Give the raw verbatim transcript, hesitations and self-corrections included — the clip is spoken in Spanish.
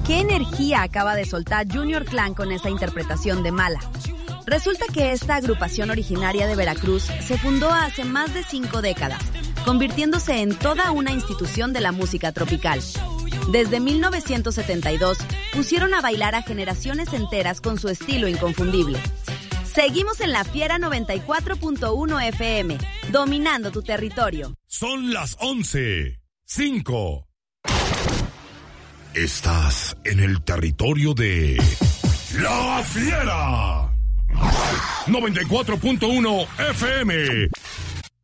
¿Qué energía acaba de soltar Junior Clan con esa interpretación de Mala? Resulta que esta agrupación originaria de Veracruz se fundó hace más de cinco décadas, convirtiéndose en toda una institución de la música tropical. Desde mil novecientos setenta y dos pusieron a bailar a generaciones enteras con su estilo inconfundible. Seguimos en La Fiera noventa y cuatro punto uno F M, dominando tu territorio. Son las once, cinco. Estás en el territorio de La Fiera noventa y cuatro punto uno F M,